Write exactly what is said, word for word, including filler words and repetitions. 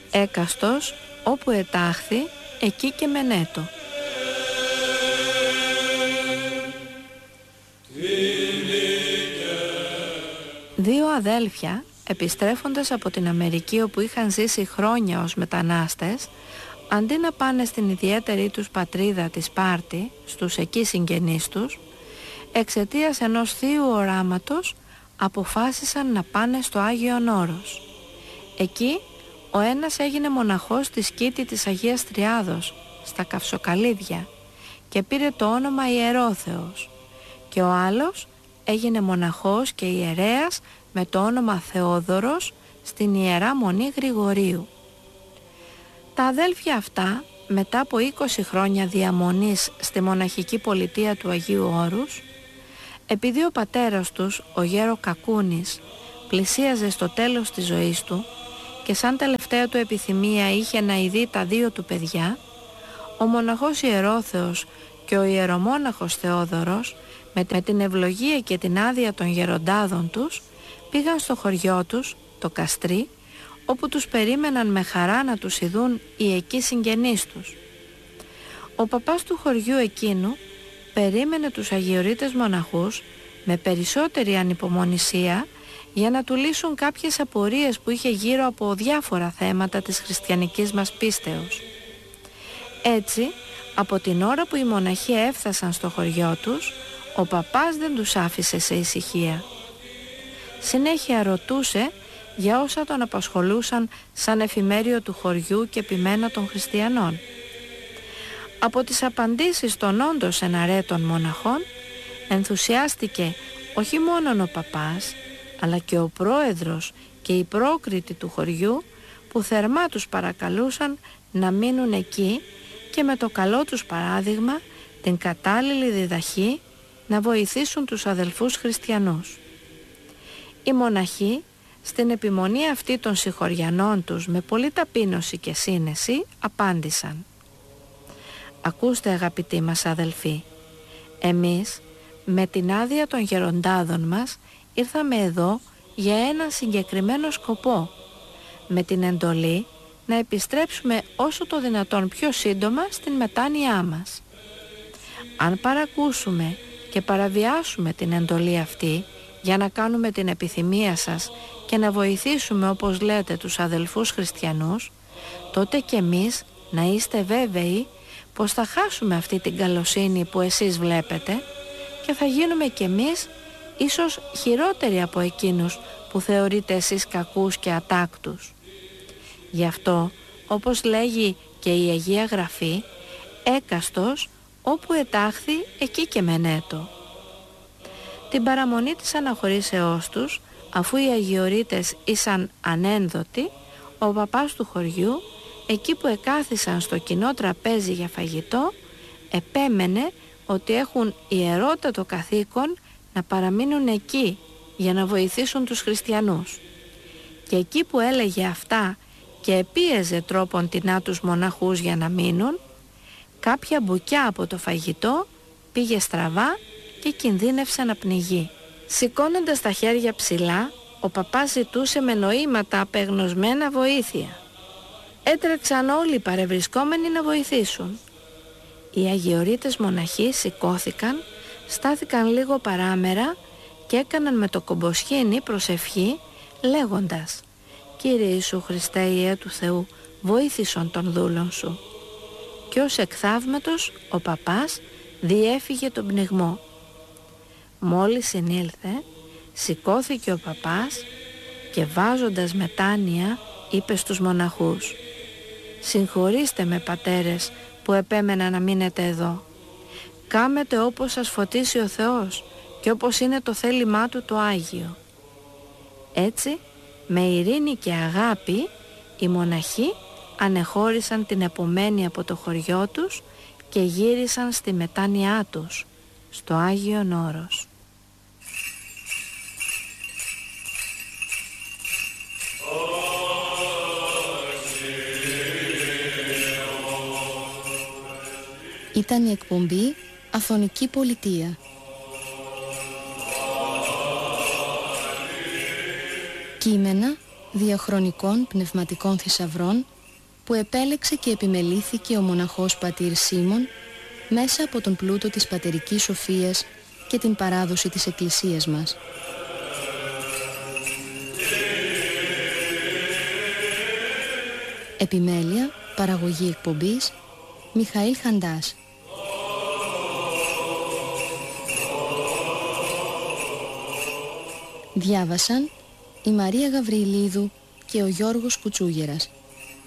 Έκαστος όπου ετάχθη, εκεί και μενέτο. Δύο αδέλφια, επιστρέφοντας από την Αμερική όπου είχαν ζήσει χρόνια ως μετανάστες, αντί να πάνε στην ιδιαίτερη τους πατρίδα τη Σπάρτη, στους εκεί συγγενείς τους, εξαιτίας ενός θείου οράματος αποφάσισαν να πάνε στο Άγιον Όρος. Εκεί ο ένας έγινε μοναχός στη σκήτη της Αγίας Τριάδος, στα Καυσοκαλύδια, και πήρε το όνομα Ιερόθεος, και ο άλλος έγινε μοναχός και ιερέας με το όνομα Θεόδωρος στην Ιερά Μονή Γρηγορίου. Τα αδέλφια αυτά, μετά από είκοσι χρόνια διαμονής στη μοναχική πολιτεία του Αγίου Όρους, επειδή ο πατέρας τους, ο γέρο Κακούνης, πλησίαζε στο τέλος της ζωής του και σαν τελευταία του επιθυμία είχε να ειδεί τα δύο του παιδιά, ο μοναχός Ιερόθεος και ο ιερομόναχος Θεόδωρος, με την ευλογία και την άδεια των γεροντάδων τους, πήγαν στο χωριό τους, το Καστρί, όπου τους περίμεναν με χαρά να τους ειδούν οι εκεί συγγενείς τους. Ο παπάς του χωριού εκείνου περίμενε τους αγιορείτες μοναχούς με περισσότερη ανυπομονησία για να του λύσουν κάποιες απορίες που είχε γύρω από διάφορα θέματα της χριστιανικής μας πίστεως. Έτσι, από την ώρα που οι μοναχοί έφτασαν στο χωριό τους, ο παπάς δεν τους άφησε σε ησυχία. Συνέχεια ρωτούσε για όσα τον απασχολούσαν σαν εφημέριο του χωριού και ποιμένα των χριστιανών. Από τις απαντήσεις των όντως εναρέτων μοναχών ενθουσιάστηκε όχι μόνον ο παπάς, αλλά και ο πρόεδρος και οι πρόκριτοι του χωριού, που θερμά τους παρακαλούσαν να μείνουν εκεί και με το καλό τους παράδειγμα, την κατάλληλη διδαχή, να βοηθήσουν τους αδελφούς χριστιανούς. Οι μοναχοί, στην επιμονή αυτή των συγχωριανών τους με πολλή ταπείνωση και σύνεση, απάντησαν: «Ακούστε, αγαπητοί μας αδελφοί, εμείς με την άδεια των γεροντάδων μας ήρθαμε εδώ για έναν συγκεκριμένο σκοπό, με την εντολή να επιστρέψουμε όσο το δυνατόν πιο σύντομα στην μετάνοιά μας. Αν παρακούσουμε και παραβιάσουμε την εντολή αυτή για να κάνουμε την επιθυμία σας και να βοηθήσουμε, όπως λέτε, τους αδελφούς χριστιανούς, τότε και εμείς να είστε βέβαιοι πως θα χάσουμε αυτή την καλοσύνη που εσείς βλέπετε και θα γίνουμε κι εμείς ίσως χειρότεροι από εκείνους που θεωρείτε εσείς κακούς και ατάκτους. Γι' αυτό, όπως λέγει και η Αγία Γραφή, έκαστος όπου ετάχθη, εκεί και μενέτο». Την παραμονή της αναχωρήσεώς τους, αφού οι αγιορείτες ήσαν ανένδοτοι, ο παπάς του χωριού, εκεί που εκάθισαν στο κοινό τραπέζι για φαγητό, επέμενε ότι έχουν ιερότατο καθήκον να παραμείνουν εκεί για να βοηθήσουν τους χριστιανούς. Και εκεί που έλεγε αυτά και επίεζε τρόπον τεινά τους μοναχούς για να μείνουν, κάποια μπουκιά από το φαγητό πήγε στραβά και κινδύνευσε να πνιγεί. Σηκώνοντας τα χέρια ψηλά, ο παπάς ζητούσε με νοήματα απεγνωσμένα βοήθεια. Έτρεξαν όλοι οι παρευρισκόμενοι να βοηθήσουν. Οι αγιορείτες μοναχοί σηκώθηκαν, στάθηκαν λίγο παράμερα και έκαναν με το κομποσχήνι προσευχή, λέγοντας: «Κύριε Ιησού Χριστέ, Υιέ του Θεού, βοήθησον τον δούλον σου». Και ως εκθαύματος ο παπάς διέφυγε τον πνιγμό. Μόλις συνήλθε, σηκώθηκε ο παπάς και βάζοντας μετάνοια είπε στους μοναχούς: «Συγχωρήστε με, πατέρες, που επέμενα να μείνετε εδώ. Κάμετε όπως σας φωτίσει ο Θεός και όπως είναι το θέλημά Του το Άγιο». Έτσι, με ειρήνη και αγάπη, οι μοναχοί ανεχώρησαν την επομένη από το χωριό τους και γύρισαν στη μετάνοιά τους, στο Άγιον Όρος. Ήταν η εκπομπή Αθωνική Πολιτεία. Κείμενα διαχρονικών πνευματικών θησαυρών που επέλεξε και επιμελήθηκε ο μοναχός πατήρ Σίμων μέσα από τον πλούτο της πατερικής σοφίας και την παράδοση της Εκκλησίας μας. Επιμέλεια, παραγωγή εκπομπής, Μιχαήλ Χαντάς. Διάβασαν η Μαρία Γαβριλίδου και ο Γιώργος Κουτσούγερας.